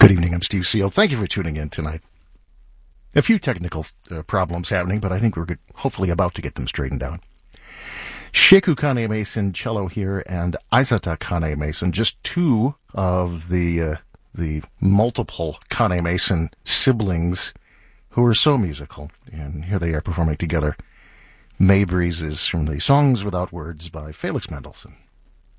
Good evening, I'm Steve Seal. Thank you for tuning in tonight. A few technical problems happening, but I think we're hopefully about to get them straightened out. Sheku Kane Mason, cello here, and Aizata Kane Mason, just two of the multiple Kane Mason siblings who are so musical, and here they are performing together. May Breezes from the Songs Without Words by Felix Mendelssohn.